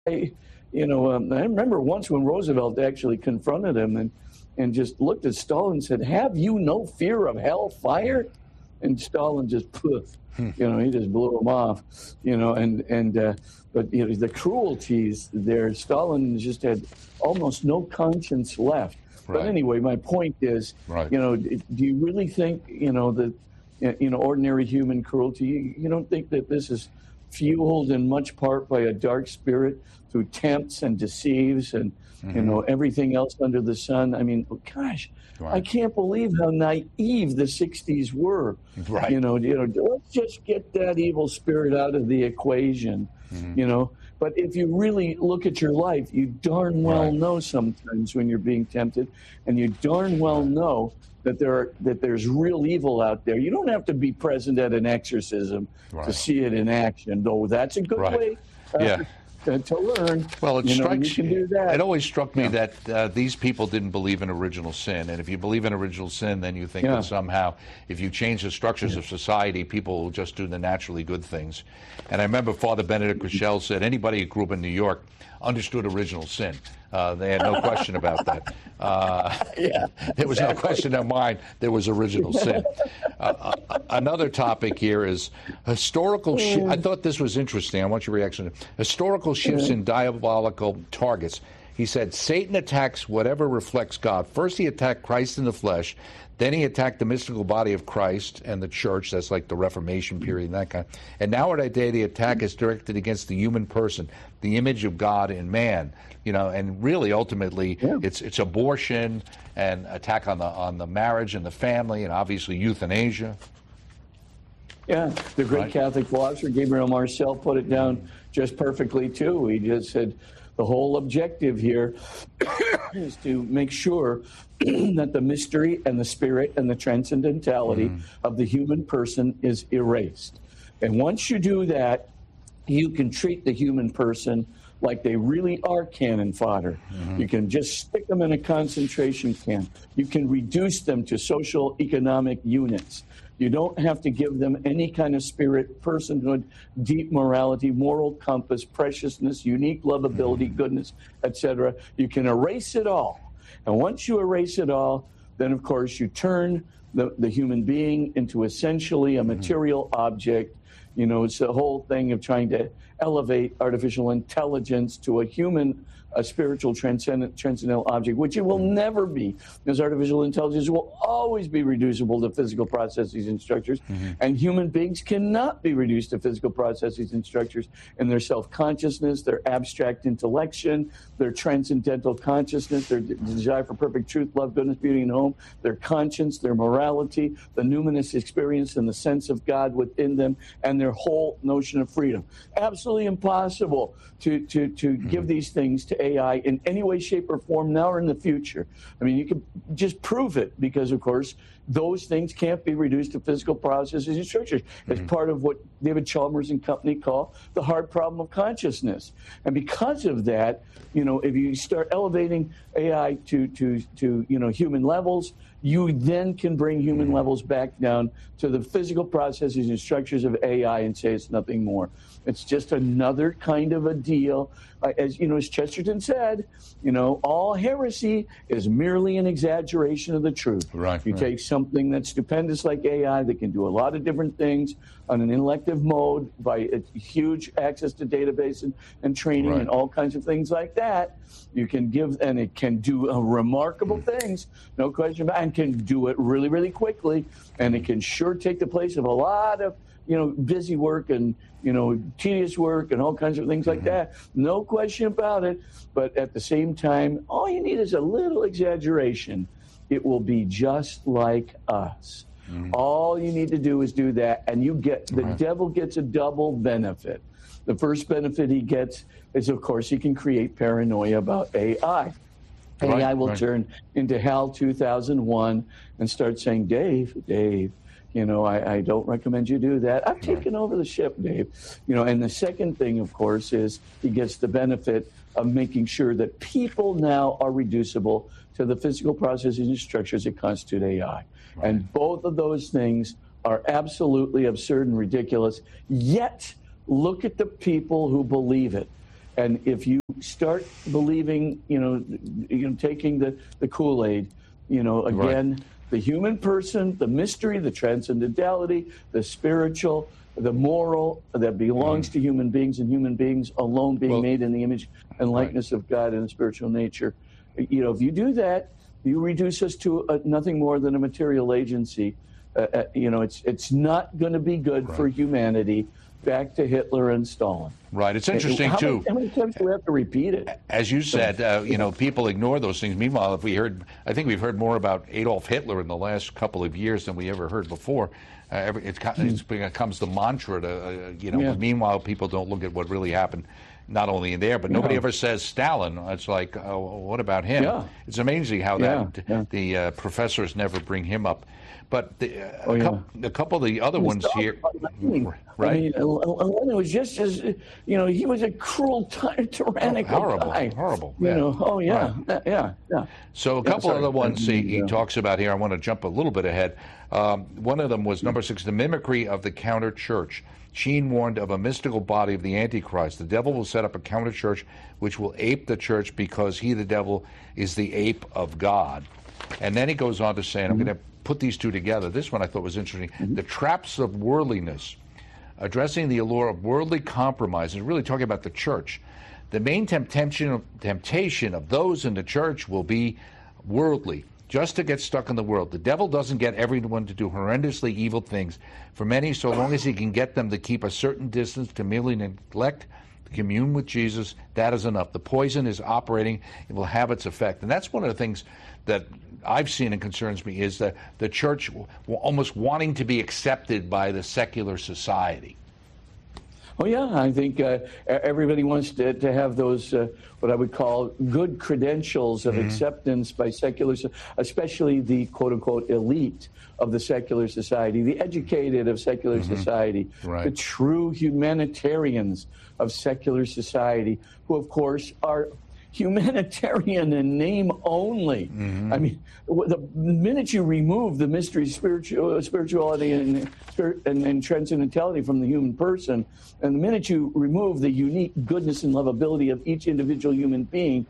I remember once when Roosevelt actually confronted him and just looked at Stalin and said, "Have you no fear of hellfire?" And Stalin just poof, he just blew him off, but the cruelties there, Stalin just had almost no conscience left. Right. But anyway, my point is, right. Do you really think, that, ordinary human cruelty, you don't think that this is fueled in much part by a dark spirit who tempts and deceives and, everything else under the sun? I mean, gosh, right. I can't believe how naive the 60s were. Right. Let's just get that evil spirit out of the equation, But if you really look at your life, you darn well know sometimes when you're being tempted, and you darn well know that there's real evil out there. You don't have to be present at an exorcism to see it in action, though that's a good way to learn. Well, it always struck me that these people didn't believe in original sin. And if you believe in original sin, then you think that somehow if you change the structures of society, people will just do the naturally good things. And I remember Father Benedict Rochelle said anybody who grew up in New York understood original sin. They had no question about that. There was no question in their mind there was original sin. Another topic here is historical I thought this was interesting. I want your reaction. Historical shifts in diabolical targets. He said Satan attacks whatever reflects God. First he attacked Christ in the flesh. Then he attacked the mystical body of Christ and the church. That's like the Reformation period and that kind. And now today the attack is directed against the human person, the image of God in man. And really ultimately it's abortion and attack on the marriage and the family and obviously euthanasia. Yeah, the great Catholic philosopher Gabriel Marcel put it down just perfectly too. He just said the whole objective here is to make sure that the mystery and the spirit and the transcendentality of the human person is erased. And once you do that, you can treat the human person like they really are cannon fodder. You can just stick them in a concentration camp. You can reduce them to social economic units. You don't have to give them any kind of spirit, personhood, deep morality, moral compass, preciousness, unique lovability, goodness, etc. You can erase it all. And once you erase it all, then, of course, you turn the human being into essentially a material object. It's the whole thing of trying to elevate artificial intelligence to a spiritual transcendental object, which it will never be, because artificial intelligence will always be reducible to physical processes and structures, and human beings cannot be reduced to physical processes and structures in their self-consciousness, their abstract intellection, their transcendental consciousness, their desire for perfect truth, love, goodness, beauty, and home, their conscience, their morality, the numinous experience and the sense of God within them, and their whole notion of freedom. Absolutely impossible to give these things to AI in any way, shape, or form now or in the future. I mean, you can just prove it because, of course, those things can't be reduced to physical processes and structures. It's part of what David Chalmers and company call the hard problem of consciousness. And because of that, if you start elevating AI to human levels, you then can bring human levels back down to the physical processes and structures of AI and say it's nothing more. It's just another kind of a deal. As Chesterton said, all heresy is merely an exaggeration of the truth. You take something that's stupendous like AI that can do a lot of different things on an intellective mode by a huge access to database and training and all kinds of things like that. You can give, and it can do remarkable things, no question about it, and can do it really, really quickly, and it can sure take the place of a lot of busy work and, tedious work and all kinds of things like that. No question about it. But at the same time, all you need is a little exaggeration. It will be just like us. All you need to do is do that, and the devil gets a double benefit. The first benefit he gets is, of course, he can create paranoia about AI. AI will turn into HAL 2001 and start saying, Dave, I don't recommend you do that. I've taken over the ship, Dave. And the second thing, of course, is he gets the benefit of making sure that people now are reducible to the physical processes and structures that constitute AI. And both of those things are absolutely absurd and ridiculous. Yet, look at the people who believe it. And if you start believing, taking the Kool-Aid, again, the human person, the mystery, the transcendentality, the spiritual, the moral that belongs to human beings, and human beings alone being made in the image and likeness of God in a spiritual nature. If you do that, you reduce us to nothing more than a material agency. It's not going to be good for humanity. Back to Hitler and Stalin. Right. It's interesting, too. How many times do we have to repeat it? As you said, people ignore those things. Meanwhile, I think we've heard more about Adolf Hitler in the last couple of years than we ever heard before. It becomes the mantra to, meanwhile, people don't look at what really happened, not only in there, but nobody ever says Stalin. It's like, what about him? Yeah. It's amazing how the professors never bring him up. But a couple of the other ones here, right? I mean, Lenin was just as, he was a cruel, tyrannical guy. Horrible. Yeah. So a couple other ones he talks about here. I want to jump a little bit ahead. One of them was number 6, the mimicry of the counter church. Sheen warned of a mystical body of the Antichrist. The devil will set up a counter church which will ape the church because he, the devil, is the ape of God. And then he goes on to say, and I'm going to put these two together. This one I thought was interesting. The traps of worldliness, addressing the allure of worldly compromise, and really talking about the church. The main temptation of those in the church will be worldly, just to get stuck in the world. The devil doesn't get everyone to do horrendously evil things. For many, so long as he can get them to keep a certain distance, to merely neglect to commune with Jesus, that is enough. The poison is operating. It will have its effect. And that's one of the things that I've seen and concerns me, is that the church almost wanting to be accepted by the secular society. Oh, yeah, I think everybody wants to have those, what I would call good credentials of acceptance by secular, especially the quote-unquote elite of the secular society, the educated of secular society, the true humanitarians of secular society, who, of course, are humanitarian in name only. I mean, the minute you remove the mystery, spirituality, and transcendentality from the human person, and the minute you remove the unique goodness and lovability of each individual human being,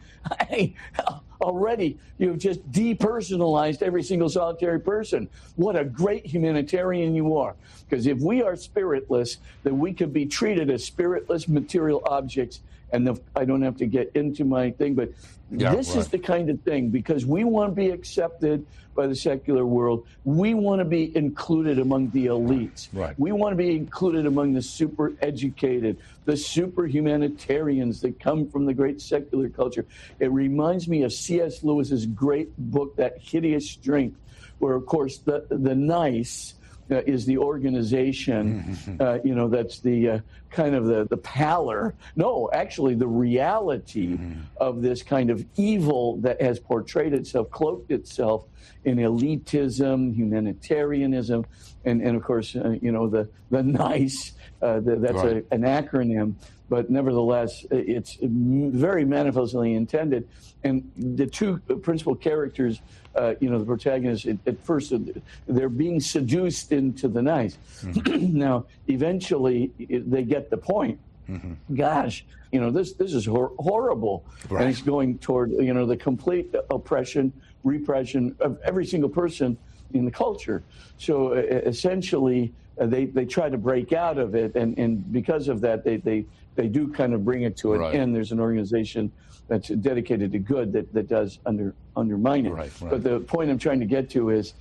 already you've just depersonalized every single solitary person. What a great humanitarian you are. Because if we are spiritless, then we could be treated as spiritless material objects. And I don't have to get into my thing, but this is the kind of thing, because we want to be accepted by the secular world. We want to be included among the elites. Right. We want to be included among the super educated, the super humanitarians that come from the great secular culture. It reminds me of C.S. Lewis's great book, That Hideous Strength, where, of course, the nice is the organization, that's the kind of the pallor. No, actually, the reality of this kind of evil that has portrayed itself, cloaked itself in elitism, humanitarianism, and of course, the nice. That's an acronym, but nevertheless, it's very manifestly intended. And the two principal characters, the protagonists, at first, they're being seduced into the nice. Now, eventually, they get the point. Gosh, this is horrible. And it's going toward, the complete oppression, repression of every single person in the culture. So essentially, they try to break out of it, and because of that, they do kind of bring it to an end. There's an organization that's dedicated to good that does undermine it. But the point I'm trying to get to is,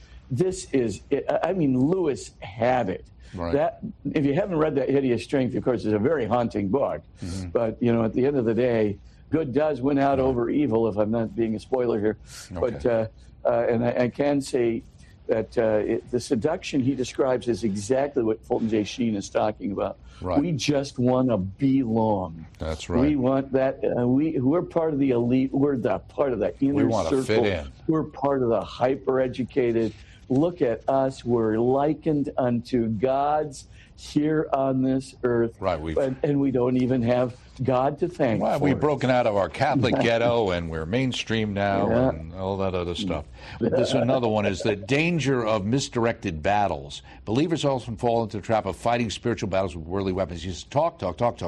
Lewis had it. That, if you haven't read That Hideous Strength, of course, it's a very haunting book. But, at the end of the day, good does win out over evil, if I'm not being a spoiler here. But and I can say that the seduction he describes is exactly what Fulton J. Sheen is talking about. We just want to belong. That's right. We want that. We're part of the elite. We're part of that inner circle. We want to fit in. We're part of the hyper-educated. Look at us. We're likened unto God's here on this earth. Right. And we don't even have God to thank. Well, for we've it. broken out of our Catholic ghetto, and we're mainstream now, and all that other stuff. This another one is the danger of misdirected battles. Believers often fall into the trap of fighting spiritual battles with worldly weapons. You just talk,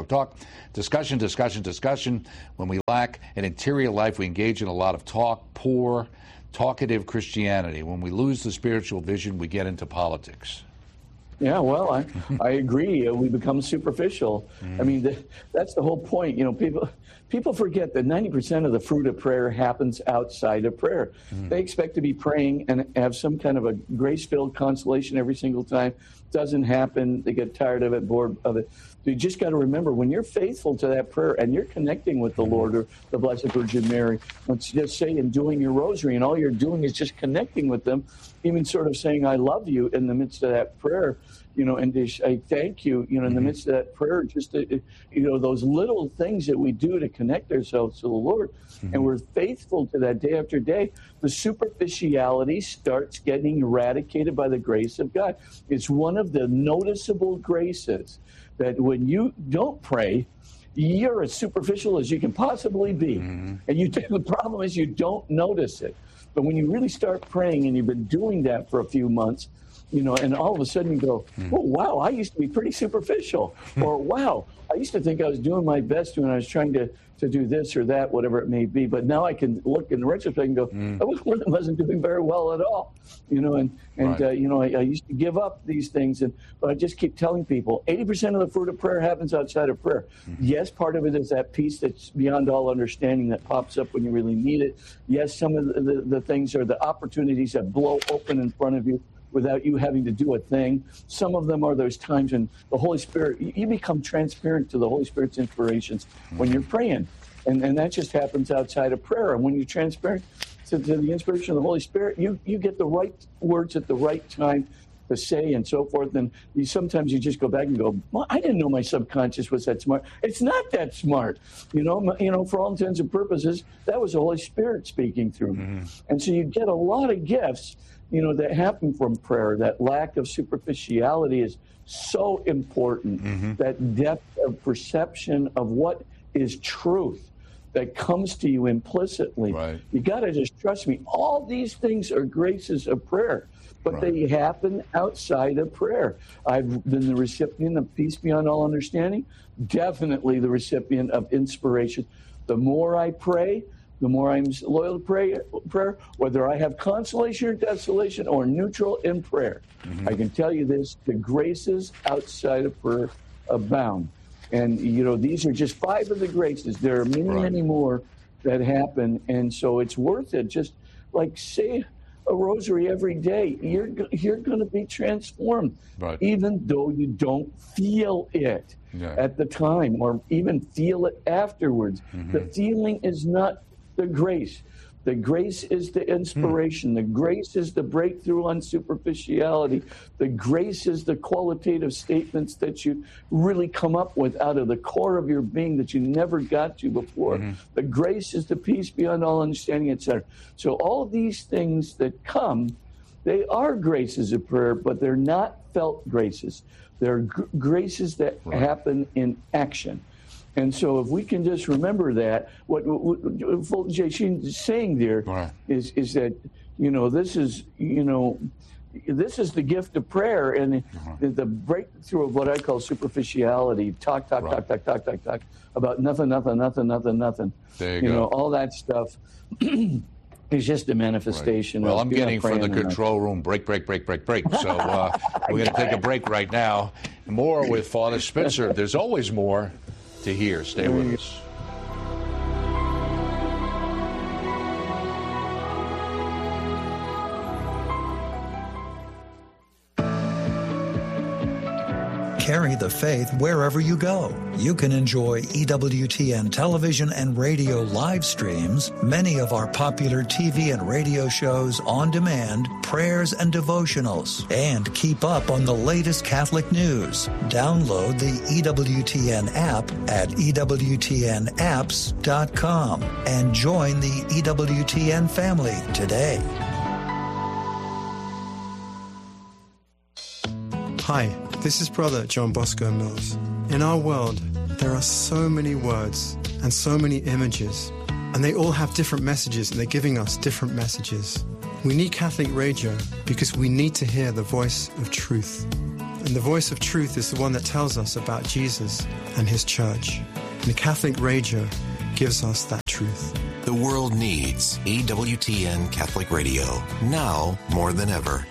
discussion. When we lack an interior life, we engage in a lot of talk, poor, talkative Christianity. When we lose the spiritual vision, we get into politics. Yeah, well, I agree. We become superficial. I mean, that's the whole point. You know, people forget that 90% of the fruit of prayer happens outside of prayer. They expect to be praying and have some kind of a grace-filled consolation every single time. Doesn't happen. They get tired of it, bored of it. You just got to remember, when you're faithful to that prayer and you're connecting with the Lord or the Blessed Virgin Mary, let's just say, and doing your rosary, and all you're doing is just connecting with them, even sort of saying, I love you in the midst of that prayer, you know, and I thank you, you know, in the midst of that prayer, just, you know, those little things that we do to connect ourselves to the Lord, and we're faithful to that day after day, the superficiality starts getting eradicated by the grace of God. It's one of the noticeable graces that when you don't pray, you're as superficial as you can possibly be. And the problem is you don't notice it. But when you really start praying, and you've been doing that for a few months, you know, and all of a sudden you go, oh, wow, I used to be pretty superficial. Or, wow, I used to think I was doing my best when I was trying to do this or that, whatever it may be. But now I can look in retrospect and go, I wasn't doing very well at all. You know, and you know, I used to give up these things. But I just keep telling people, 80% of the fruit of prayer happens outside of prayer. Yes, part of it is that peace that's beyond all understanding that pops up when you really need it. Yes, some of the things are the opportunities that blow open in front of you without you having to do a thing. Some of them are those times when the Holy Spirit, you become transparent to the Holy Spirit's inspirations when you're praying. And that just happens outside of prayer. And when you're transparent to the inspiration of the Holy Spirit, you get the right words at the right time to say and so forth. And sometimes you just go back and go, well, I didn't know my subconscious was that smart. It's not that smart. You know, for all intents and purposes, that was the Holy Spirit speaking through me. And so you get a lot of gifts, you know, that happen from prayer. That lack of superficiality is so important. That depth of perception of what is truth that comes to you implicitly. You got to just trust me. All these things are graces of prayer, but they happen outside of prayer. I've been the recipient of peace beyond all understanding, definitely the recipient of inspiration. The more I pray, the more I'm loyal to prayer, whether I have consolation or desolation or neutral in prayer. I can tell you this, the graces outside of prayer abound. And, you know, these are just 5 of the graces. There are many, many more that happen. And so it's worth it. Just like say a rosary every day. You're going to be transformed, even though you don't feel it at the time or even feel it afterwards. The feeling is not the grace. The grace is the inspiration. The grace is the breakthrough on superficiality. The grace is the qualitative statements that you really come up with out of the core of your being that you never got to before. The grace is the peace beyond all understanding, etc. So all these things that come, they are graces of prayer, but they're not felt graces. They're graces that happen in action. And so if we can just remember that, what Fulton J. Sheen is saying there is that, you know, this is the gift of prayer and the breakthrough of what I call superficiality, talk about nothing. There you go. Know, all that stuff is just a manifestation. Well, I'm getting from the control room break. So we're going to take a break right now. More with Father Spitzer. There's always more to hear. Stay with us. Carry the faith wherever you go. You can enjoy EWTN television and radio live streams, many of our popular TV and radio shows on demand, prayers and devotionals, and keep up on the latest Catholic news. Download the EWTN app at EWTNapps.com and join the EWTN family today. Hi, This is Brother John Bosco Mills. In our world, there are so many words and so many images, and they all have different messages, and they're giving us different messages. We need Catholic radio because we need to hear the voice of truth. And the voice of truth is the one that tells us about Jesus and his church. And Catholic radio gives us that truth. The world needs EWTN Catholic Radio, now more than ever.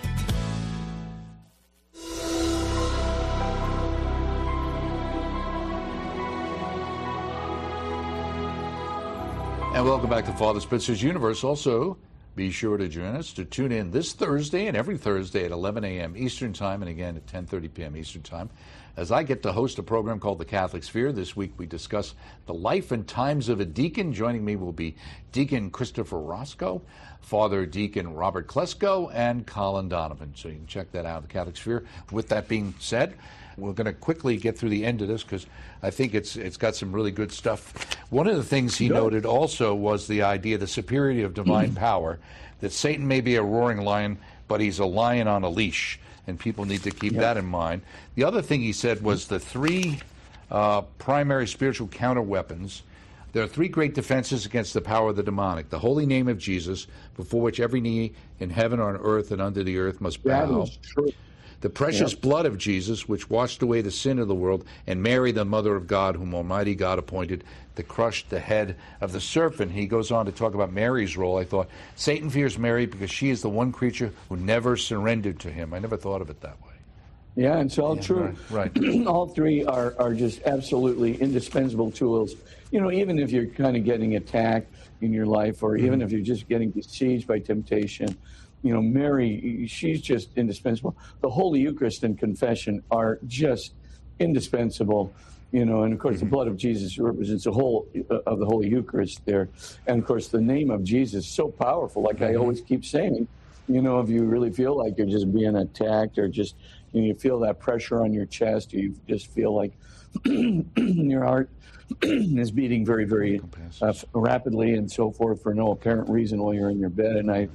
And welcome back to Father Spitzer's Universe. Also, be sure to join us to tune in this Thursday and every Thursday at 11 a.m. Eastern Time and again at 10:30 p.m. Eastern Time as I get to host a program called The Catholic Sphere. This week we discuss the life and times of a deacon. Joining me will be Deacon Christopher Roscoe, Father Deacon Robert Klesko, and Colin Donovan. So you can check that out, The Catholic Sphere. With that being said, we're going to quickly get through the end of this because I think it's got some really good stuff. One of the things he noted also was the idea, the superiority of divine power, that Satan may be a roaring lion, but he's a lion on a leash, and people need to keep that in mind. The other thing he said was the three primary spiritual counterweapons. There are three great defenses against the power of the demonic. The holy name of Jesus, before which every knee in heaven, on earth, and under the earth must bow. That is true. The precious blood of Jesus, which washed away the sin of the world, and Mary, the Mother of God, whom Almighty God appointed to crush the head of the serpent. He goes on to talk about Mary's role. I thought, Satan fears Mary because she is the one creature who never surrendered to him. I never thought of it that way. Yeah, it's all true. Right. All three are just absolutely indispensable tools. You know, even if you're kind of getting attacked in your life, or even if you're just getting besieged by temptation, you know, Mary, she's just indispensable. The Holy Eucharist and confession are just indispensable, you know, and of course the blood of Jesus represents the whole of the Holy Eucharist there. And of course the name of Jesus is so powerful, like I always keep saying, you know, if you really feel like you're just being attacked, or just, you know, you feel that pressure on your chest, or you just feel like your heart is beating very, very rapidly and so forth for no apparent reason while you're in your bed at night.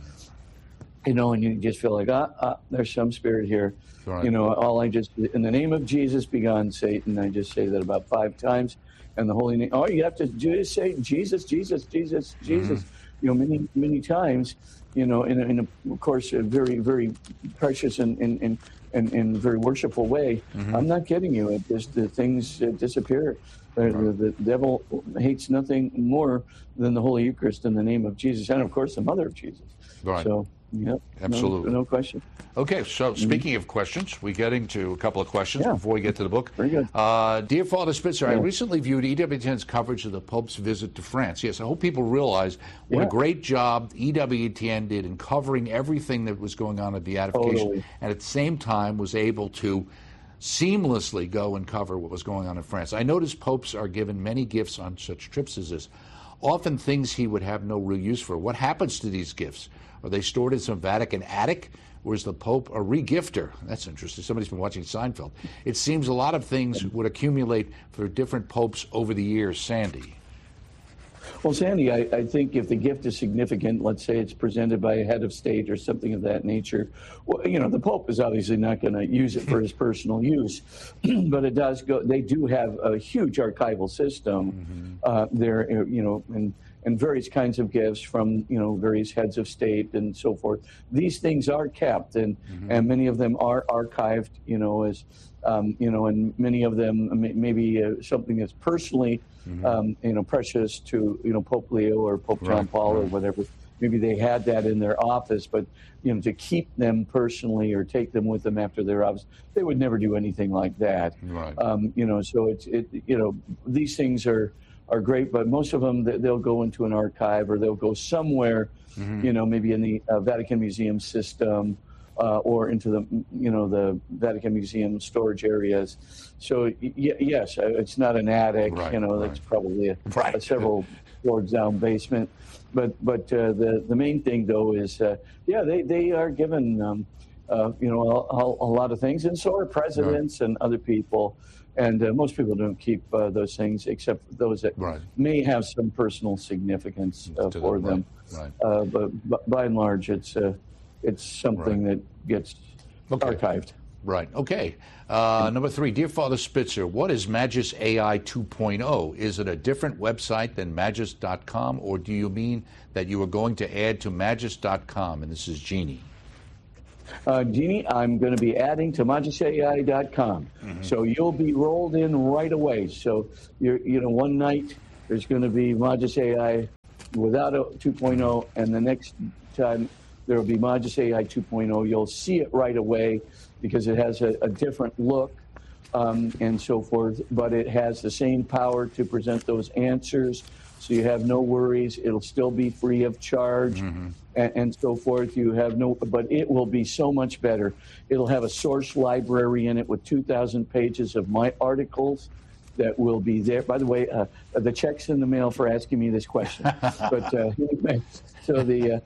You know, and you just feel like, there's some spirit here. Right. You know, in the name of Jesus, be gone, Satan. I just say that about 5 times. And the holy name, all you have to do is say, Jesus, Jesus, Jesus, Jesus, you know, many, many times, you know, in of course, a very, very precious and very worshipful way. I'm not kidding you. It just, the things disappear. The devil hates nothing more than the Holy Eucharist in the name of Jesus, and of course, the Mother of Jesus. Right. So, yeah, absolutely. No question. Okay, so speaking of questions, we're getting to a couple of questions before we get to the book. Very good. Dear Father Spitzer, I recently viewed EWTN's coverage of the Pope's visit to France. Yes, I hope people realize what a great job EWTN did in covering everything that was going on at beatification, and at the same time was able to seamlessly go and cover what was going on in France. I noticed popes are given many gifts on such trips as this, often things he would have no real use for. What happens to these gifts? Are they stored in some Vatican attic, or is the Pope a regifter? That's interesting. Somebody's been watching Seinfeld. It seems a lot of things would accumulate for different popes over the years. Sandy. Well, Sandy, I think if the gift is significant, let's say it's presented by a head of state or something of that nature, well, you know, the Pope is obviously not going to use it for his personal use, but it does go. They do have a huge archival system there, you know, and various kinds of gifts from, you know, various heads of state and so forth. These things are kept, and many of them are archived, you know, as you know, and many of them maybe something that's personally, you know, precious to, you know, Pope Leo or Pope John Paul or whatever. Maybe they had that in their office, but, you know, to keep them personally or take them with them after their office, they would never do anything like that. Right. You know, so you know, these things are great, but most of them, they'll go into an archive, or they'll go somewhere, you know, maybe in the Vatican Museum system, or into the, you know, the Vatican Museum storage areas. So yes, it's not an attic, you know, that's probably a several floors down basement. But the main thing though is, they are given, you know, a lot of things, and so are presidents and other people. And most people don't keep those things, except those that may have some personal significance for them. But by and large, it's something that gets archived. Right. Okay. Number 3, Dear Father Spitzer, what is Magis AI 2.0? Is it a different website than Magis.com, or do you mean that you are going to add to Magis.com? And this is Jeannie. Jeannie, I'm going to be adding to MagisAI.com. So you'll be rolled in right away. So, one night there's going to be Magis AI without a 2.0, and the next time there will be Magis AI 2.0. You'll see it right away because it has a different look and so forth, but it has the same power to present those answers. So you have no worries. It'll still be free of charge and so forth. But it will be so much better. It'll have a source library in it with 2,000 pages of my articles that will be there. By the way, the check's in the mail for asking me this question. But anyway, so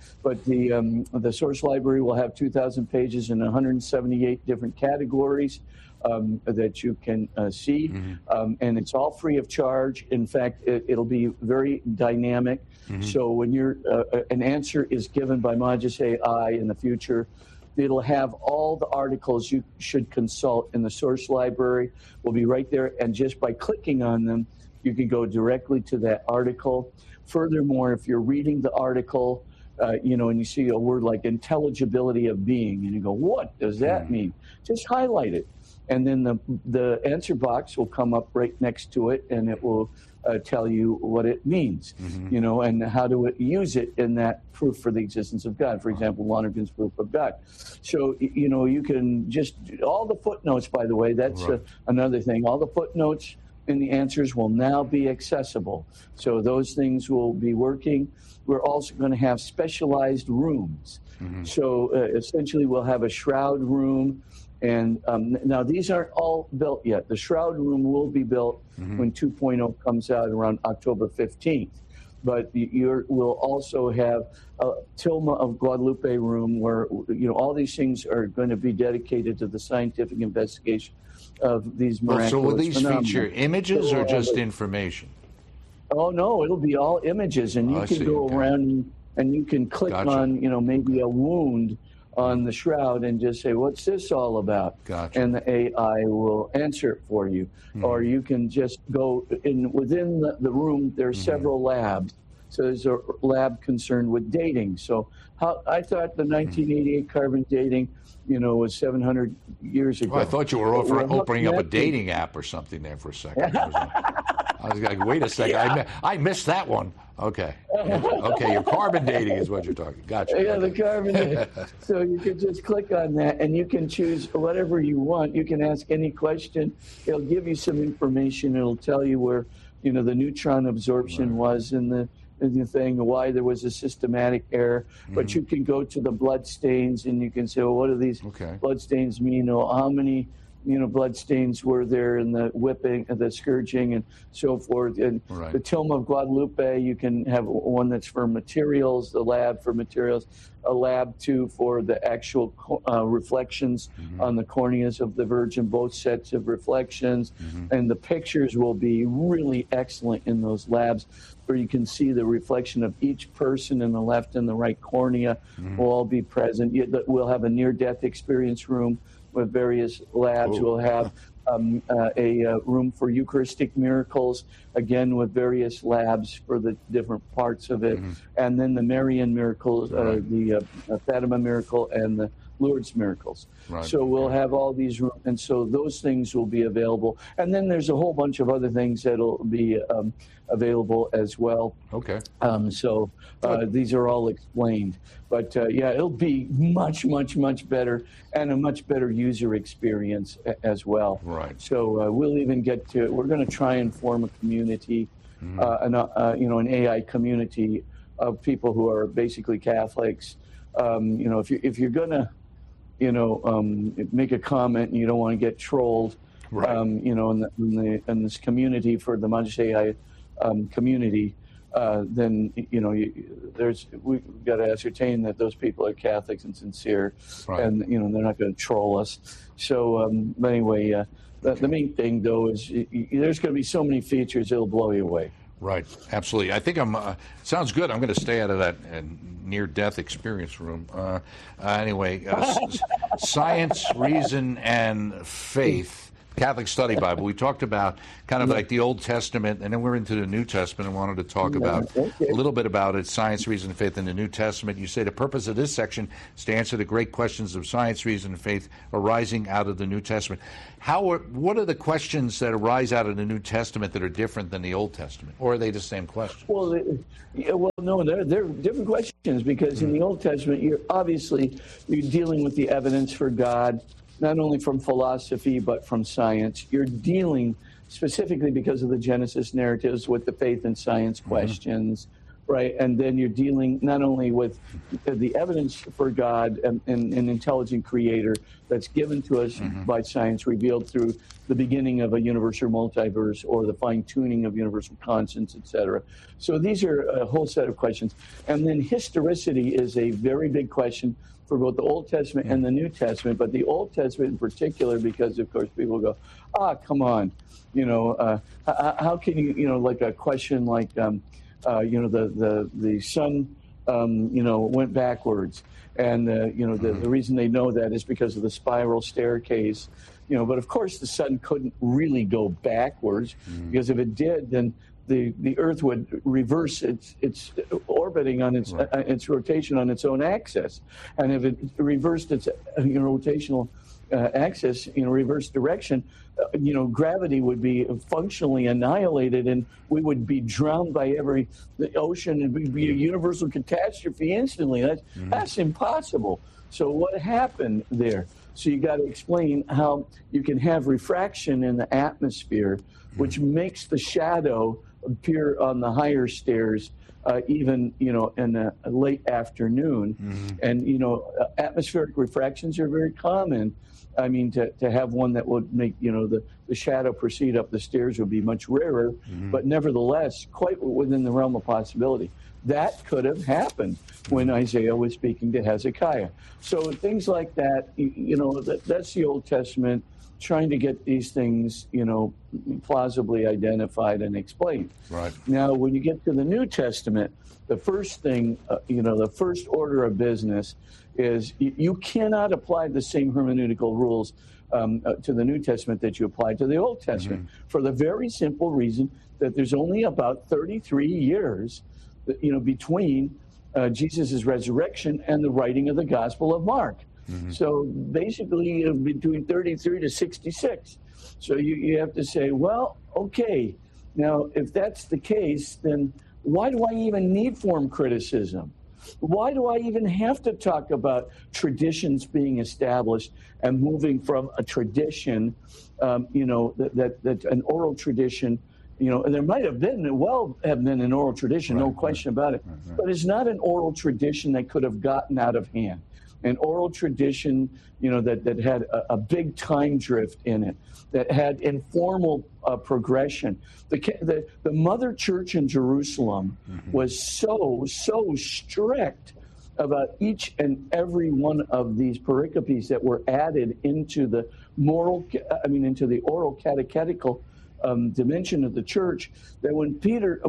the source library will have 2,000 pages in 178 different categories that you can see, and it's all free of charge. In fact, it'll be very dynamic. So when an answer is given by Magis AI in the future, it'll have all the articles you should consult in the source library will be right there, and just by clicking on them, you can go directly to that article. Furthermore, if you're reading the article, and you see a word like intelligibility of being, and you go, what does that mean? Just highlight it. And then the answer box will come up right next to it, and it will tell you what it means, and how to use it in that proof for the existence of God. For example, Lonergan's proof of God. So, you can just, all the footnotes, by the way, that's another thing. All the footnotes in the answers will now be accessible. So those things will be working. We're also going to have specialized rooms. So essentially we'll have a shroud room. And now these aren't all built yet. The shroud room will be built when 2.0 comes out around October 15th. But we'll also have a Tilma of Guadalupe room where, all these things are going to be dedicated to the scientific investigation of these miraculous So will these phenomena. feature images or just information? Oh, no, it'll be all images. And you can go around and you can click on, maybe a wound on the shroud and just say, what's this all about? And the AI will answer it for you. Or you can just go within the room, there are several labs. So there's a lab concerned with dating. So I thought the 1988 carbon dating, was 700 years ago. Well, I thought you were opening up a dating app or something there for a second. I was like, wait a second, I missed that one. Okay, your carbon dating is what you're talking. Gotcha. Yeah, the carbon dating. So you can just click on that, and you can choose whatever you want. You can ask any question. It'll give you some information. It'll tell you where, the neutron absorption was in the thing, why there was a systematic error. But you can go to the blood stains, and you can say, well, what do these blood stains mean? Or how many blood stains were there in the whipping, the scourging, and so forth. And the Tilma of Guadalupe, you can have one that's for materials, the lab for materials, a lab too for the actual reflections on the corneas of the Virgin, both sets of reflections. And the pictures will be really excellent in those labs, where you can see the reflection of each person in the left and the right cornea will all be present. We'll have a near-death experience room with various labs. We'll have a room for Eucharistic miracles, again with various labs for the different parts of it. And then the Marian miracles, the Fatima miracle, and the Lourdes miracles. So we'll have all these rooms, and so those things will be available. And then there's a whole bunch of other things that'll be available as well. So these are all explained. But it'll be much, much, much better, and a much better user experience as well. So we'll even get to, we're going to try and form a community, an AI community of people who are basically Catholics. If you're going to, make a comment and you don't want to get trolled, in this community for the Magis AI community, then we've got to ascertain that those people are Catholics and sincere, and they're not going to troll us. So, but anyway, the main thing though is there's going to be so many features it'll blow you away. Right, absolutely. I think sounds good. I'm going to stay out of that near-death experience room. Anyway, Science, Reason, and Faith, Catholic Study Bible. We talked about kind of like the Old Testament, and then we're into the New Testament and wanted to talk about a little bit about it, Science, Reason, and Faith in the New Testament. You say the purpose of this section is to answer the great questions of science, reason, and faith arising out of the New Testament. What are the questions that arise out of the New Testament that are different than the Old Testament, or are they the same questions? Well, no, they're different questions, because in the Old Testament, you're dealing with the evidence for God, not only from philosophy, but from science. You're dealing specifically, because of the Genesis narratives, with the faith and science questions, right? And then you're dealing not only with the evidence for God and an intelligent creator that's given to us by science, revealed through the beginning of a universal multiverse or the fine-tuning of universal constants, etc. So these are a whole set of questions. And then historicity is a very big question for both the Old Testament and the New Testament, but the Old Testament in particular, because of course people go, come on, how can you, like a question like, the sun, went backwards, and the reason they know that is because of the spiral staircase, but of course the sun couldn't really go backwards, because if it did, then the Earth would reverse its orbiting on its rotation on its own axis, and if it reversed its rotational axis, reverse direction, gravity would be functionally annihilated, and we would be drowned by the ocean, and it would be a universal catastrophe instantly. That's impossible. So what happened there? So you got to explain how you can have refraction in the atmosphere, which makes the shadow appear on the higher stairs, even in a late afternoon. And atmospheric refractions are very common. I mean, to have one that would make the shadow proceed up the stairs would be much rarer, but nevertheless quite within the realm of possibility. That could have happened when Isaiah was speaking to Hezekiah. So things like that, that's the Old Testament trying to get these things, plausibly identified and explained. Right. Now, when you get to the New Testament, the first thing, the first order of business is you cannot apply the same hermeneutical rules to the New Testament that you applied to the Old Testament, for the very simple reason that there's only about 33 years, between Jesus' resurrection and the writing of the Gospel of Mark. So basically between 33 to 66. So you have to say, well, okay, now if that's the case, then why do I even need form criticism? Why do I even have to talk about traditions being established and moving from a tradition, that an oral tradition, and there might have been an oral tradition, no question about it, but it's not an oral tradition that could have gotten out of hand. An oral tradition, that had a big time drift in it, that had informal progression. The Mother Church in Jerusalem was so strict about each and every one of these pericopes that were added into the into the oral catechetical dimension of the church, that when Peter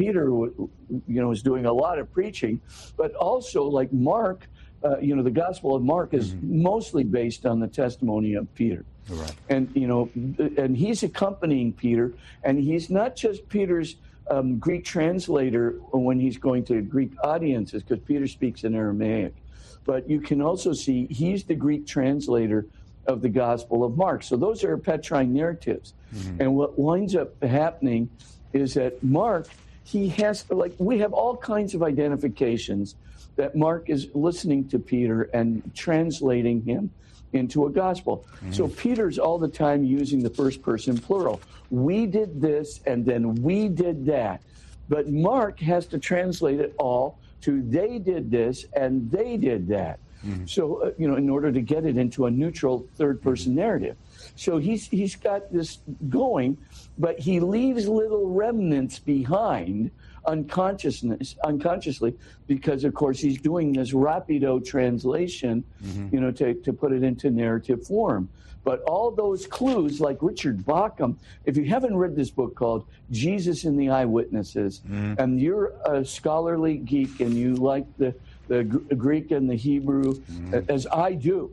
was doing a lot of preaching, but also like Mark. The Gospel of Mark is mostly based on the testimony of Peter. Right. And, and he's accompanying Peter, and he's not just Peter's Greek translator when he's going to Greek audiences, because Peter speaks in Aramaic. But you can also see he's the Greek translator of the Gospel of Mark. So those are Petrine narratives. And what winds up happening is that Mark, we have all kinds of identifications that Mark is listening to Peter and translating him into a gospel. So Peter's all the time using the first person plural. We did this, and then we did that. But Mark has to translate it all to they did this, and they did that. So, in order to get it into a neutral third person narrative. So he's got this going, but he leaves little remnants behind unconsciously, because of course he's doing this rapido translation, to put it into narrative form. But all those clues, like Richard Bauckham, if you haven't read this book called Jesus and the Eyewitnesses, and you're a scholarly geek and you like the Greek and the Hebrew, as I do,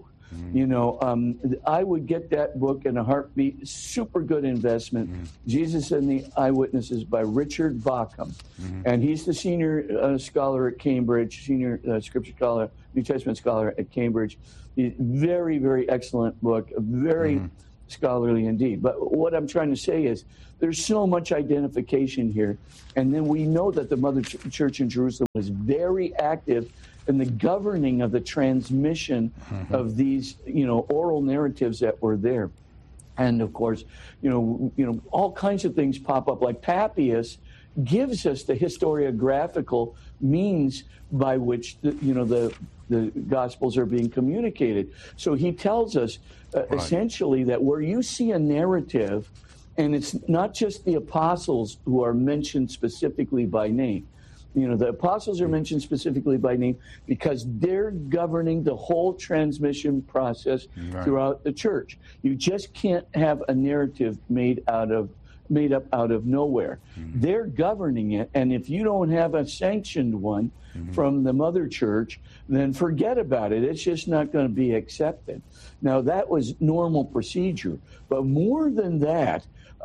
I would get that book in a heartbeat. Super good investment. Jesus and the Eyewitnesses by Richard Bauckham. And he's the senior scholar at Cambridge, senior scripture scholar, New Testament scholar at Cambridge. Very, very excellent book, very scholarly indeed. But what I'm trying to say is there's so much identification here. And then we know that the Mother Church in Jerusalem was very active in the governing of the transmission of these, oral narratives that were there. And of course, all kinds of things pop up, like Papias gives us the historiographical means by which the Gospels are being communicated. So he tells us essentially that where you see a narrative, and it's not just the apostles who are mentioned specifically by name. The apostles are mentioned specifically by name because they're governing the whole transmission process throughout the church. You just can't have a narrative made up out of nowhere. They're governing it, and if you don't have a sanctioned one from the Mother Church, then forget about it. It's just not going to be accepted. Now, that was normal procedure, but more than that,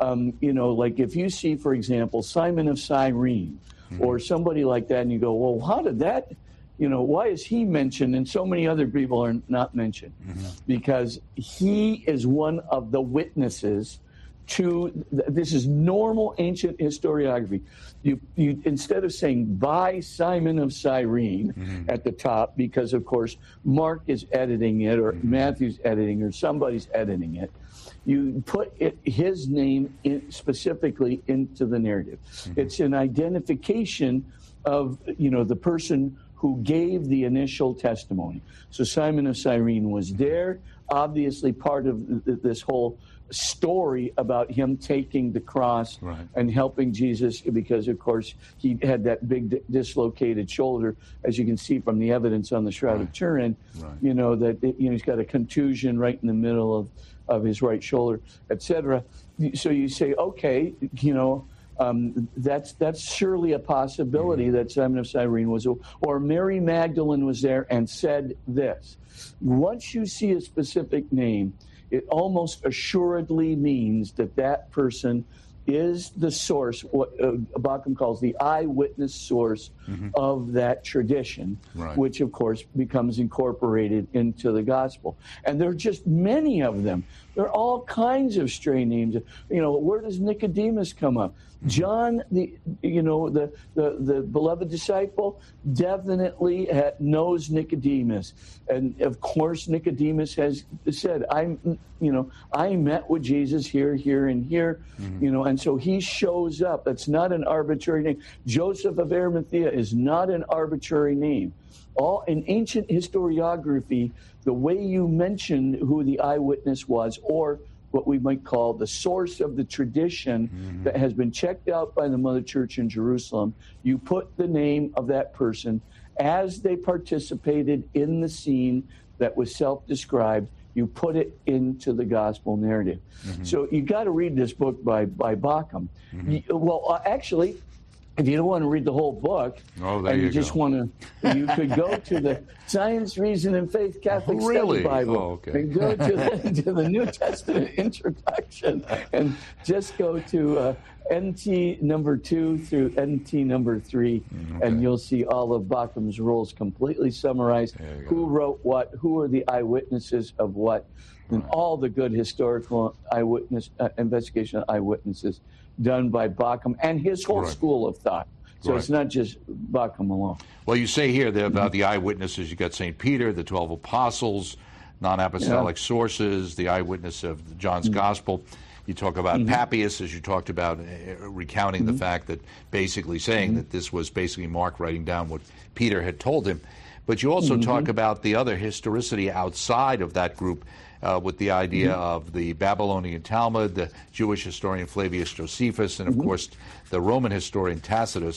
like if you see, for example, Simon of Cyrene, or somebody like that, and you go, well, how did that, why is he mentioned and so many other people are not mentioned? Because he is one of the witnesses to, this is normal ancient historiography. You instead of saying by Simon of Cyrene at the top, because of course Mark is editing it, or Matthew's editing it, or somebody's editing it, you put his name specifically into the narrative. It's an identification of, the person who gave the initial testimony. So Simon of Cyrene was there, obviously part of this whole story about him taking the cross and helping Jesus, because of course he had that big dislocated shoulder, as you can see from the evidence on the Shroud of Turin, that he's got a contusion right in the middle of his right shoulder, etc. So you say, okay, that's surely a possibility that Simon of Cyrene was, or Mary Magdalene was there and said this. Once you see a specific name, it almost assuredly means that person is the source, what Bauckham calls the eyewitness source of that tradition, which of course becomes incorporated into the gospel. And there are just many of them. There are all kinds of stray names. Where does Nicodemus come up? John, the beloved disciple, definitely knows Nicodemus, and of course Nicodemus has said, I met with Jesus here, and here, and so he shows up. That's not an arbitrary name. Joseph of Arimathea is not an arbitrary name. All in ancient historiography, the way you mention who the eyewitness was, or what we might call the source of the tradition that has been checked out by the Mother Church in Jerusalem, you put the name of that person as they participated in the scene that was self-described. You put it into the gospel narrative. So you got to read this book by Bauckham. Actually, if you don't want to read the whole book, and you just want to, you could go to the Science, Reason, and Faith Catholic Study Bible and go to the New Testament introduction and just go to NT number 2 through NT number 3, and you'll see all of Bauckham's rules completely summarized. Who wrote what? Who are the eyewitnesses of what? And all the good historical eyewitness investigation of eyewitnesses done by Bauckham and his whole school of thought. So it's not just Bauckham alone. Well, you say here about the eyewitnesses. You got St. Peter, the 12 apostles, non-apostolic sources, the eyewitness of John's Gospel. You talk about Papias, as you talked about, recounting the fact that basically saying that this was basically Mark writing down what Peter had told him. But you also talk about the other historicity outside of that group, with the idea of the Babylonian Talmud, the Jewish historian Flavius Josephus, and of course the Roman historian Tacitus.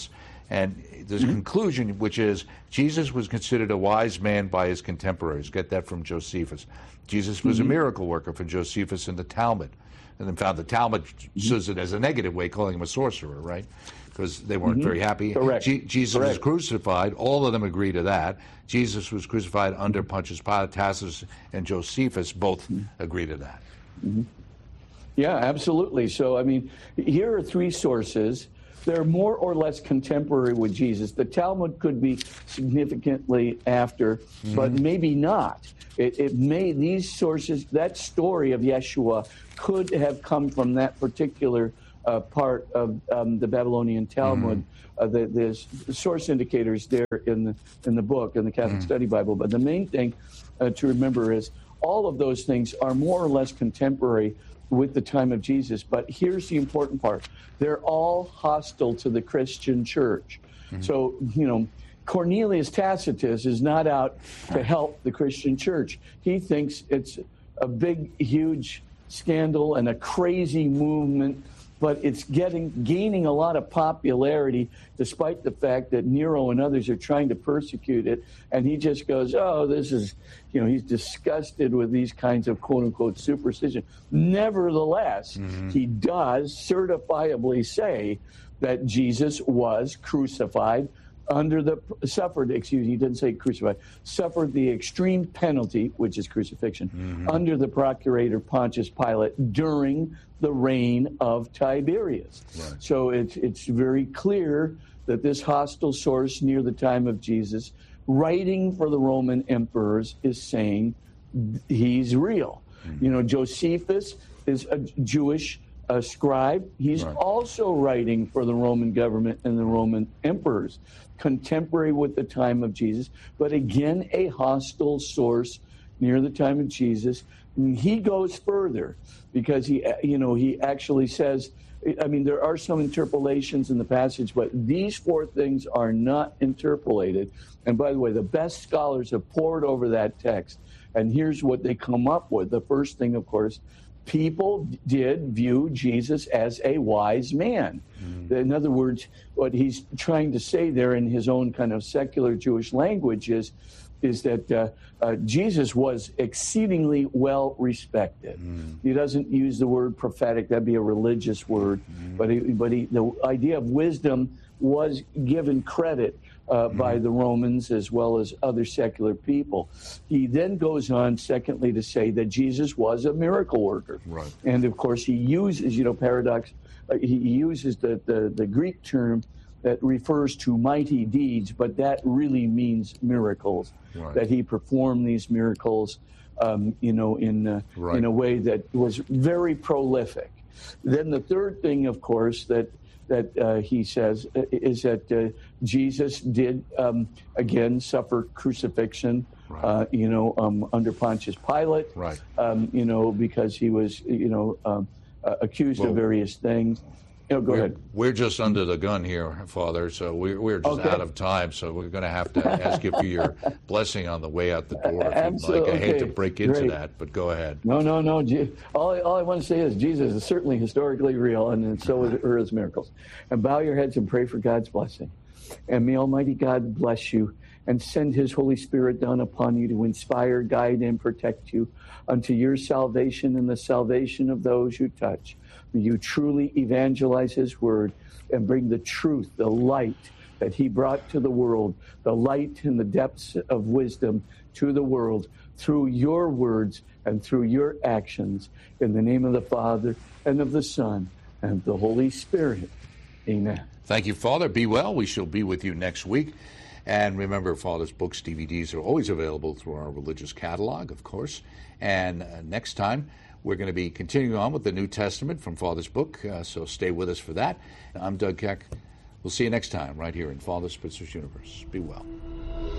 And there's a conclusion, which is Jesus was considered a wise man by his contemporaries. Get that from Josephus. Jesus was a miracle worker for Josephus in the Talmud. And then found the Talmud says it as a negative way, calling him a sorcerer, right? Because they weren't very happy. Correct. Jesus was crucified. All of them agree to that. Jesus was crucified under Pontius Pilate. Tacitus and Josephus both agree to that. Yeah, absolutely. So, I mean, here are three sources. They're more or less contemporary with Jesus. The Talmud could be significantly after, but maybe not. It may, these sources, that story of Yeshua could have come from that particular part of the Babylonian Talmud. The source indicators there in the book, in the Catholic Study Bible. But the main thing to remember is all of those things are more or less contemporary with the time of Jesus. But here's the important part. They're all hostile to the Christian church. So, you know, Cornelius Tacitus is not out to help the Christian church. He thinks it's a big, huge scandal and a crazy movement, but it's gaining a lot of popularity despite the fact that Nero and others are trying to persecute it. And he just goes, oh, this is, you know, he's disgusted with these kinds of quote-unquote superstition. Nevertheless, he does certifiably say that Jesus was crucified suffered the extreme penalty, which is crucifixion, under the procurator Pontius Pilate during the reign of Tiberius. Right. So it's very clear that this hostile source near the time of Jesus, writing for the Roman emperors, is saying he's real. You know, Josephus is a Jewish scribe. He's also writing for the Roman government and the Roman emperors, contemporary with the time of Jesus, but again, a hostile source near the time of Jesus. He goes further because he actually says, I mean, there are some interpolations in the passage, but these four things are not interpolated. And by the way, the best scholars have pored over that text. And here's what they come up with. The first thing, of course, people did view Jesus as a wise man. In other words, what he's trying to say there in his own kind of secular Jewish language is that Jesus was exceedingly well respected. He doesn't use the word prophetic; that'd be a religious word. But the idea of wisdom was given credit by the Romans as well as other secular people. He then goes on, secondly, to say that Jesus was a miracle worker. Right. And of course, he uses, paradox. He uses the Greek term that refers to mighty deeds, but that really means miracles. Right. That he performed these miracles, in a way that was very prolific. Then the third thing, of course, that he says is that Jesus did again suffer crucifixion, under Pontius Pilate, because he was accused of various things. Go ahead. We're just under the gun here, Father, so we're just out of time. So we're going to have to ask you for your blessing on the way out the door. Absolutely. I hate to break into that, but go ahead. No. All I want to say is Jesus is certainly historically real, and so are his miracles. And bow your heads and pray for God's blessing. And may Almighty God bless you and send his Holy Spirit down upon you to inspire, guide, and protect you unto your salvation and the salvation of those you touch. May you truly evangelize his word and bring the truth, the light that he brought to the world, the light in the depths of wisdom to the world through your words and through your actions. In the name of the Father and of the Son and of the Holy Spirit. Amen. Thank you, Father. Be well. We shall be with you next week. And remember, Father's books, DVDs are always available through our religious catalog, of course. And next time, we're going to be continuing on with the New Testament from Father's book, so stay with us for that. I'm Doug Keck. We'll see you next time right here in Father Spitzer's Universe. Be well.